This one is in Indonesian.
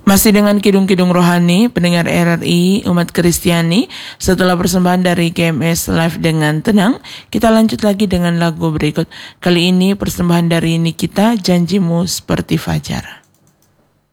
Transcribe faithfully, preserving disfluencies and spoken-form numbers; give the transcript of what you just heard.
Masih dengan Kidung-Kidung Rohani, pendengar R R I Umat Kristiani. Setelah persembahan dari G M S Live dengan tenang, kita lanjut lagi dengan lagu berikut. Kali ini persembahan dari Nikita, Janjimu Seperti Fajar.